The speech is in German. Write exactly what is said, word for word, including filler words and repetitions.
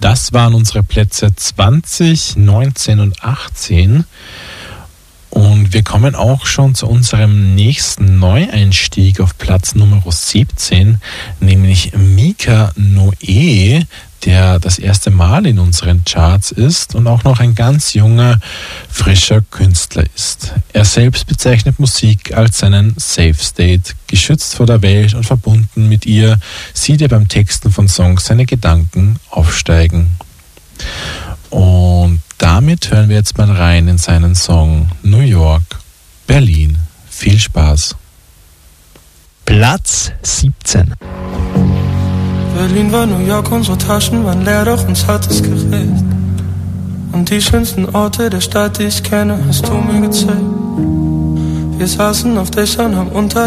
Das waren unsere Plätze zwanzig, neunzehn und achtzehn. Und wir kommen auch schon zu unserem nächsten Neueinstieg auf Platz Nummer siebzehn, nämlich Mika Noé, der das erste Mal in unseren Charts ist und auch noch ein ganz junger, frischer Künstler ist. Er selbst bezeichnet Musik als seinen Safe State. Geschützt vor der Welt und verbunden mit ihr, sieht er beim Texten von Songs seine Gedanken aufsteigen. Und damit hören wir jetzt mal rein in seinen Song New York, Berlin. Viel Spaß. Platz siebzehn. Berlin war New York, unsere Taschen waren leer, doch uns hat es gerecht. Und die schönsten Orte der Stadt, die ich kenne, hast du mir gezeigt. Wir saßen auf Dächern, haben unter